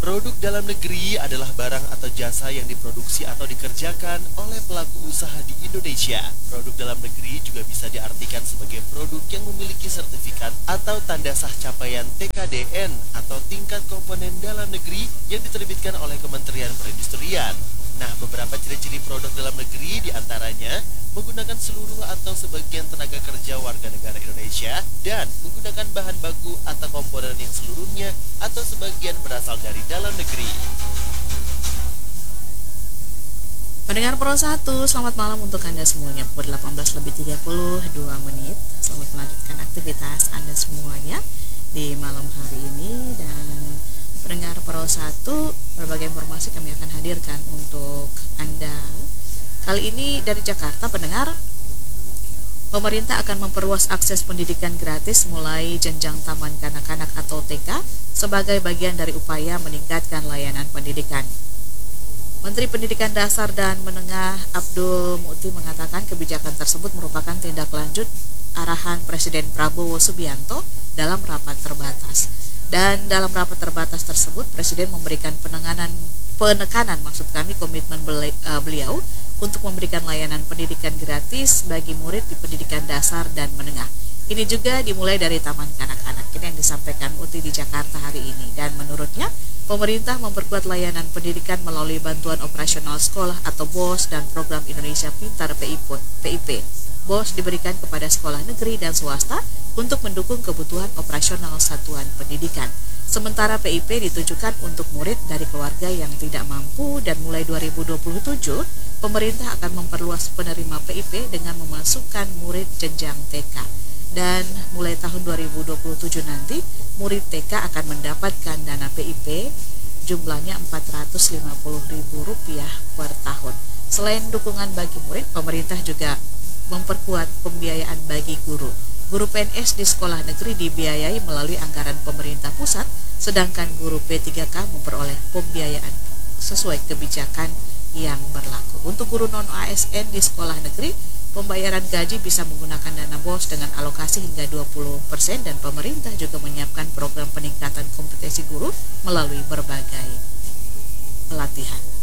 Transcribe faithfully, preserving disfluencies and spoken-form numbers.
Produk dalam negeri adalah barang atau jasa yang diproduksi atau dikerjakan oleh pelaku usaha di Indonesia. Produk dalam negeri juga bisa diartikan sebagai produk yang memiliki sertifikat atau tanda sah capaian T K D N atau tingkat komponen dalam negeri yang diterbitkan oleh Kementerian Perindustrian. Nah, beberapa ciri-ciri produk dalam negeri diantaranya menggunakan seluruh atau sebagian tenaga kerja warga negara Indonesia dan menggunakan bahan baku atau komponen yang seluruhnya atau sebagian berasal dari dalam negeri. Pendengar Pro satu, selamat malam untuk Anda semuanya. Pukul delapan belas lebih tiga puluh dua menit. Selamat melanjutkan aktivitas Anda semuanya di malam hari ini. Dan pendengar Pro satu, berbagai informasi kami akan hadirkan untuk Anda. Kali ini dari Jakarta, pendengar, pemerintah akan memperluas akses pendidikan gratis mulai jenjang taman kanak-kanak atau T K sebagai bagian dari upaya meningkatkan layanan pendidikan. Menteri Pendidikan Dasar dan Menengah Abdul Muti mengatakan kebijakan tersebut merupakan tindak lanjut arahan Presiden Prabowo Subianto dalam rapat terbatas. Dan dalam rapat terbatas tersebut, Presiden memberikan penekanan, penekanan maksud kami komitmen beliau untuk memberikan layanan pendidikan gratis bagi murid di pendidikan dasar dan menengah. Ini juga dimulai dari taman kanak-kanak. Ini yang disampaikan Uti di Jakarta hari ini. Dan menurutnya, pemerintah memperkuat layanan pendidikan melalui bantuan operasional sekolah atau B O S dan program Indonesia Pintar P I P. B O S diberikan kepada sekolah negeri dan swasta untuk mendukung kebutuhan operasional satuan pendidikan. Sementara P I P ditujukan untuk murid dari keluarga yang tidak mampu dan mulai dua ribu dua puluh tujuh, pemerintah akan memperluas penerima P I P dengan memasukkan murid jenjang T K. Dan mulai tahun dua ribu dua puluh tujuh nanti, murid T K akan mendapatkan dana P I P jumlahnya empat ratus lima puluh ribu rupiah per tahun. Selain dukungan bagi murid, pemerintah juga memperkuat pembiayaan bagi guru. Guru P N S di sekolah negeri dibiayai melalui anggaran pemerintah pusat, sedangkan guru P tiga K memperoleh pembiayaan sesuai kebijakan yang berlaku. Untuk guru non-A S N di sekolah negeri, pembayaran gaji bisa menggunakan dana B O S dengan alokasi hingga dua puluh persen dan pemerintah juga menyiapkan program peningkatan kompetensi guru melalui berbagai pelatihan.